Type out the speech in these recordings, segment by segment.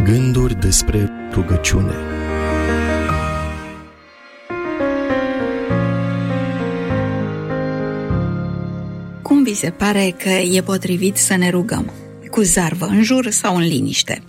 Gânduri despre rugăciune. Cum vi se pare că e potrivit să ne rugăm? Cu zarvă în jur sau în liniște?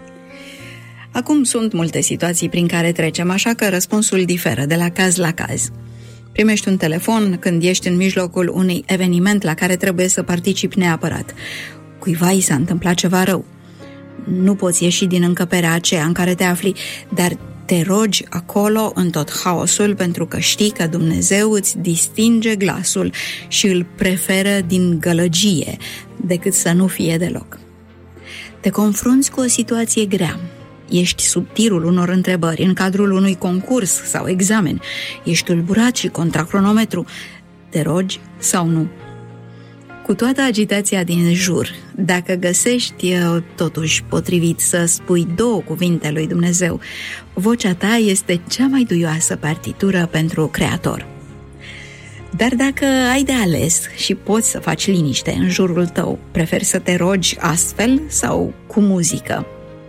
Acum sunt multe situații prin care trecem, așa că răspunsul diferă de la caz la caz. Primești un telefon când ești în mijlocul unui eveniment la care trebuie să participi neapărat. Cuiva i s-a întâmplat ceva rău. Nu poți ieși din încăperea aceea în care te afli, dar te rogi acolo în tot haosul pentru că știi că Dumnezeu îți distinge glasul și îl preferă din gălăgie decât să nu fie deloc. Te confrunți cu o situație grea. Ești sub tirul unor întrebări în cadrul unui concurs sau examen. Ești tulburat și contra cronometru. Te rogi sau nu? Cu toată agitația din jur, dacă găsești totuși potrivit să spui două cuvinte lui Dumnezeu, vocea ta este cea mai duioasă partitură pentru Creator. Dar dacă ai de ales și poți să faci liniște în jurul tău, preferi să te rogi astfel sau cu muzică?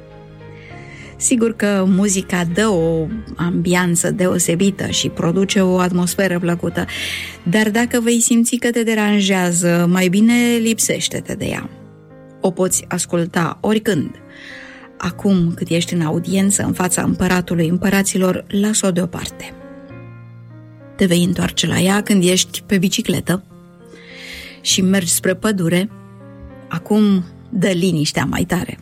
Sigur că muzica dă o ambianță deosebită și produce o atmosferă plăcută, dar dacă vei simți că te deranjează, mai bine lipsește-te de ea. O poți asculta oricând. Acum cât ești în audiență în fața împăratului împăraților, las-o deoparte. Te vei întoarce la ea când ești pe bicicletă și mergi spre pădure. Acum dă liniștea mai tare.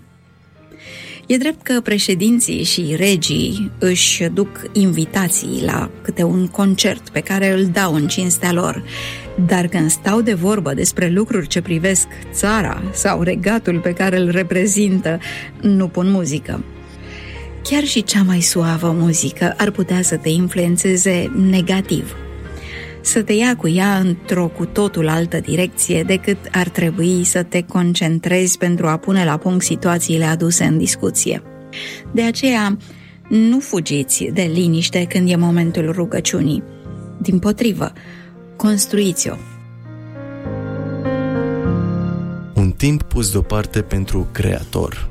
E drept că președinții și regii își duc invitații la câte un concert pe care îl dau în cinstea lor, dar când stau de vorbă despre lucruri ce privesc țara sau regatul pe care îl reprezintă, nu pun muzică. Chiar și cea mai suavă muzică ar putea să te influențeze negativ, să te ia cu ea într-o cu totul altă direcție decât ar trebui să te concentrezi pentru a pune la punct situațiile aduse în discuție. De aceea, nu fugiți de liniște când e momentul rugăciunii. Dimpotrivă, construiți-o. Un timp pus deoparte pentru Creator.